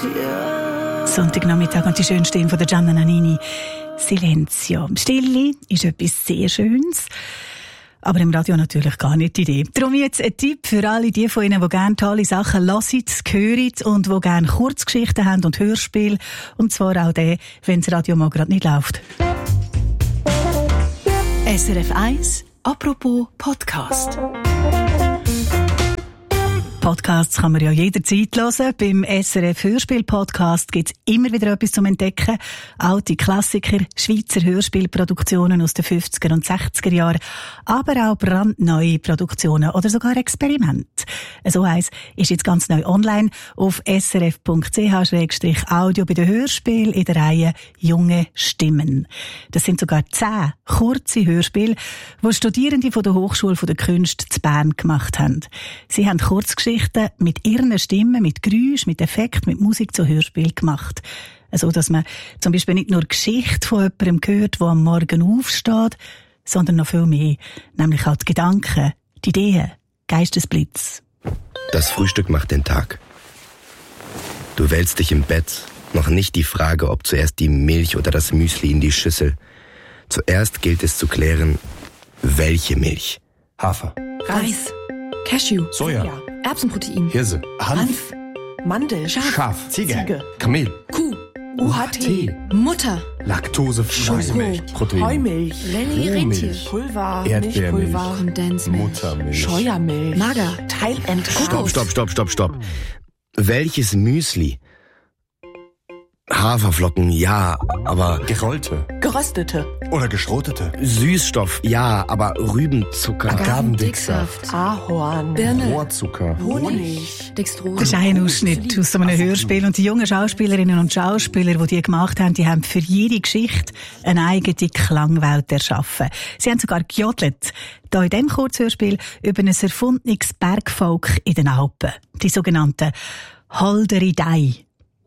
Sonntagnachmittag und die schöne Stimme von der Gianna Nannini. Silenzio. Stille ist etwas sehr Schönes, aber im Radio natürlich gar nicht die Idee. Darum jetzt ein Tipp für alle die von Ihnen, die gerne tolle Sachen hören, hören und die gerne Kurzgeschichten haben und Hörspiele. Und zwar auch der, wenn das Radio mal gerade nicht läuft. SRF 1, apropos Podcast. Podcasts kann man ja jederzeit hören. Beim SRF Hörspiel-Podcast gibt es immer wieder etwas zum Entdecken. Alte Klassiker, Schweizer Hörspielproduktionen aus den 50er und 60er Jahren, aber auch brandneue Produktionen oder sogar Experimente. So eins ist jetzt ganz neu online auf srf.ch/audio bei den Hörspielen in der Reihe «Junge Stimmen». Das sind sogar 10 kurze Hörspiele, die Studierende von der Hochschule der Künste zu Bern gemacht haben. Sie haben Kurzgeschichten mit ihren Stimmen, mit Geräusch, mit Effekt, mit Musik zu Hörspiel gemacht. So dass man zum Beispiel nicht nur die Geschichte von jemandem hört, der am Morgen aufsteht, sondern noch viel mehr. Nämlich auch die Gedanken, die Ideen, Geistesblitz. Das Frühstück macht den Tag. Du wälzt dich im Bett, noch nicht die Frage, ob zuerst die Milch oder das Müsli in die Schüssel. Zuerst gilt es zu klären, welche Milch. Hafer, Reis, Cashew, Soja, Erbsenprotein, Hirse, Hanf, Mandel, Schaf, Ziege, Kamel, Kuh, UHT, Mutter, Laktosefrei, Schoko, Protein, Heumilch, Rentier, Pulver, Erdbeermilch, Milchpulver, Kondensmilch, Muttermilch, Scheuermilch, Mager, Teilentkraut. Stopp. Welches Müsli? Haferflocken, ja, aber gerollte Geröstete, oder geschrotete, Süßstoff, ja, aber Rübenzucker. Agavendicksaft, Ahorn, Birne, Rohrzucker, Honig, Dextrose. Das ist ein Ausschnitt aus so einem Hörspiel. Und die jungen Schauspielerinnen und Schauspieler, die gemacht haben, die haben für jede Geschichte eine eigene Klangwelt erschaffen. Sie haben sogar gejodelt. Hier in diesem Kurzhörspiel über ein erfundenes Bergvolk in den Alpen. Die sogenannten Holderidei.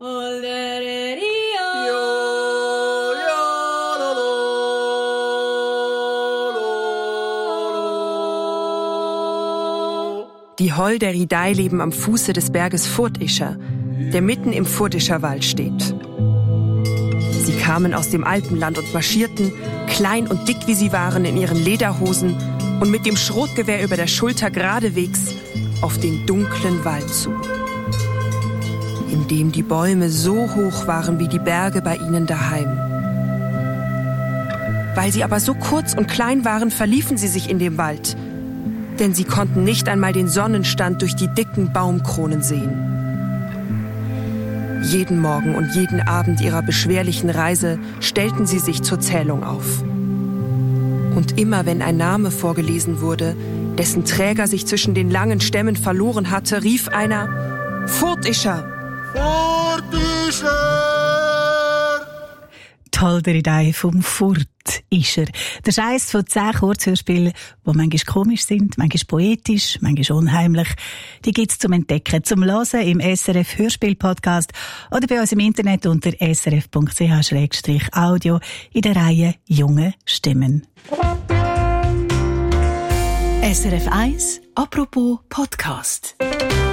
Die Holderidei leben am Fuße des Berges Furtischer, der mitten im Furtischer Wald steht. Sie kamen aus dem Alpenland und marschierten, klein und dick wie sie waren, in ihren Lederhosen und mit dem Schrotgewehr über der Schulter geradewegs auf den dunklen Wald zu, in dem die Bäume so hoch waren wie die Berge bei ihnen daheim. Weil sie aber so kurz und klein waren, verliefen sie sich in dem Wald, denn sie konnten nicht einmal den Sonnenstand durch die dicken Baumkronen sehen. Jeden Morgen und jeden Abend ihrer beschwerlichen Reise stellten sie sich zur Zählung auf. Und immer wenn ein Name vorgelesen wurde, dessen Träger sich zwischen den langen Stämmen verloren hatte, rief einer: Furtischer! Furtischer! Die Holderidei vom Furtischer. Das ist eines von 10 Kurzhörspielen, die manchmal komisch sind, manchmal poetisch, manchmal unheimlich. Die gibt es zum Entdecken, zum Hören im SRF Hörspiel-Podcast oder bei uns im Internet unter srf.ch/audio in der Reihe «Junge Stimmen». SRF 1, apropos Podcast.